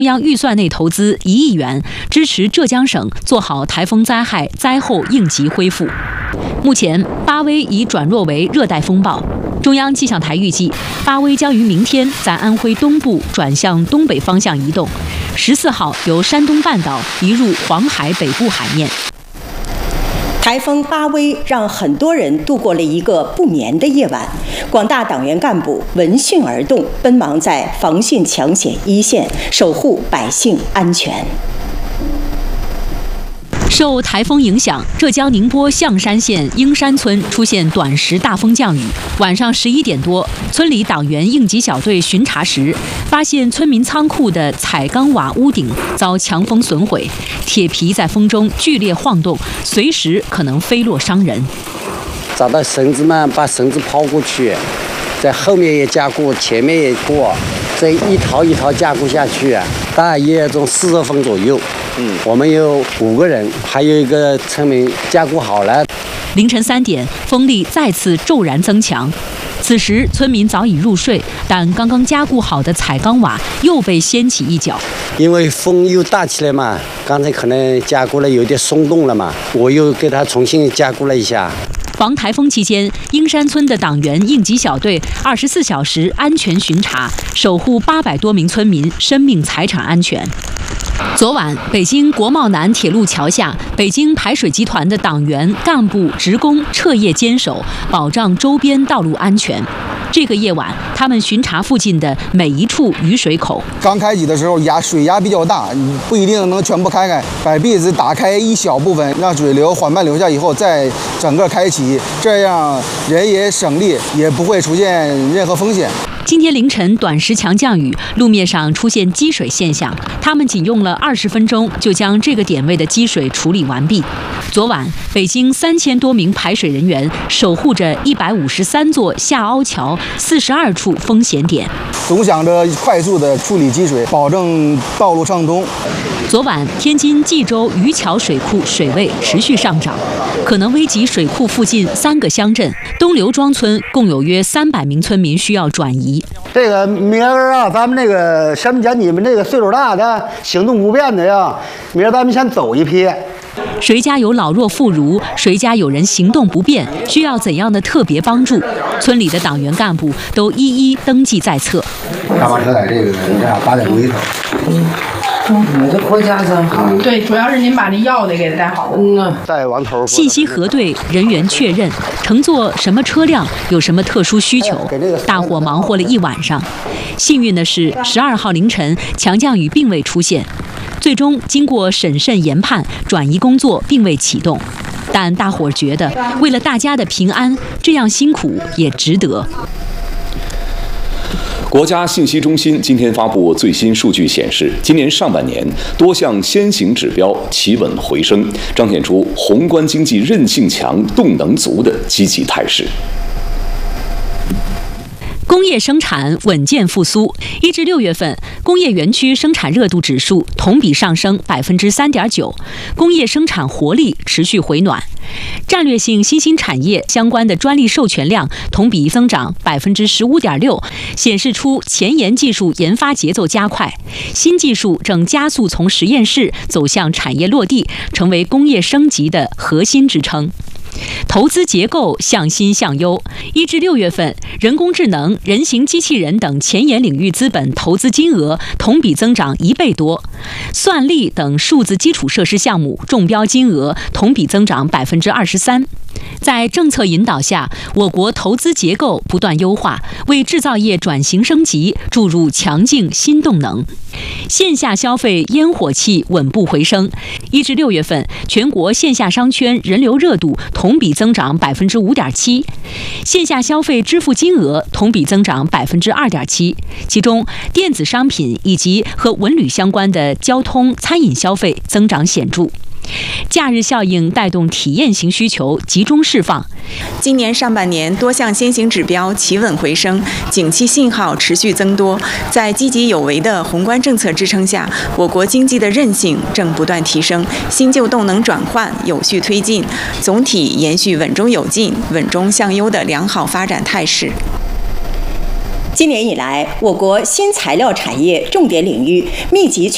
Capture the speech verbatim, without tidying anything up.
中央预算内投资一亿元，支持浙江省做好台风灾害灾后应急恢复。目前，巴威已转弱为热带风暴。中央气象台预计，巴威将于明天在安徽东部转向东北方向移动，十四号由山东半岛移入黄海北部海面。 台风巴威让很多人度过了一个不眠的夜晚，广大党员干部闻讯而动，奔忙在防汛抢险一线，守护百姓安全。 受台风影响，浙江宁波象山县英山村出现短时大风降雨。晚上十一点多，村里党员应急小队巡查时，发现村民仓库的彩钢瓦屋顶遭强风损毁，铁皮在风中剧烈晃动，随时可能飞落伤人。 找到绳子嘛，把绳子抛过去，在后面也加固，前面也过，这一套一套加固下去，大约从四十分左右。嗯，我们有五个人，还有一个村民加固好了。 凌晨三点，风力再次骤然增强。此时村民早已入睡，但刚刚加固好的彩钢瓦又被掀起一角。 因为风又大起来嘛，刚才可能加固了有点松动了嘛，我又给它重新加固了一下。 防台风期间，英山村的党员应急小队二十四小时安全巡查，守护八百多名村民生命财产安全。昨晚，北京国贸南铁路桥下，北京排水集团的党员、干部、职工彻夜坚守，保障周边道路安全。这个夜晚，他们巡查附近的每一处雨水口。 刚开启的时候，压水压比较大，不一定能全部开开，把壁子打开一小部分，让水流缓慢流下以后，再整个开启，这样人也省力，也不会出现任何风险。 今天凌晨短时强降雨，路面上出现积水现象，他们仅用了二十分钟就将这个点位的积水处理完毕。昨晚，北京三千多名排水人员守护着一百五十三座下凹桥四十二处风险点， 总想着快速的处理积水，保证道路畅通。 昨晚，天津蓟州渔桥水库水位持续上涨，可能危及水库附近三个乡镇。东刘庄村共有约三百名村民需要转移。 这个明儿啊，咱们这个什么讲你们这个岁数大的、行动不便的呀，明儿咱们先走一批。 谁家有老弱妇孺，谁家有人行动不便，需要怎样的特别帮助？村里的党员干部都一一登记在册。 大巴车在这个这样搭在路里头。 嗯。这国家真好。 对，主要是您把那药得给他带好。 嗯， 再往头。 信息核对，人员确认，乘坐什么车辆，有什么特殊需求，大伙忙活了一晚上。幸运的是，十二号凌晨强降雨并未出现，最终经过审慎研判，转移工作并未启动。但大伙觉得，为了大家的平安，这样辛苦也值得。 国家信息中心今天发布最新数据显示，今年上半年多项先行指标企稳回升，彰显出宏观经济韧性强、动能足的积极态势。 工业生产稳健复苏，一至六月份，工业园区生产热度指数同比上升百分之三点九，工业生产活力持续回暖。战略性新兴产业相关的专利授权量同比增长百分之十五点六，显示出前沿技术研发节奏加快，新技术正加速从实验室走向产业落地，成为工业升级的核心支撑。投资结构向新向优，一至六月份，人工智能、人形机器人等前沿领域资本投资金额同比增长一倍多，算力等数字基础设施项目中标金额同比增长百分之二十三。在政策引导下，我国投资结构不断优化，为制造业转型升级注入强劲新动能。线下消费烟火气稳步回升，一至六月份，全国线下商圈人流热度同比增长百分之五点七，线下消费支付金额同比增长百分之二点七，其中电子商品以及和文旅相关的交通、餐饮消费增长显著。假日效应带动体验型需求集中释放。 今年上半年多项先行指标企稳回升，景气信号持续增多。在积极有为的宏观政策支撑下，我国经济的韧性正不断提升，新旧动能转换有序推进，总体延续稳中有进、稳中向优的良好发展态势。 今年以来，我国新材料产业重点领域密集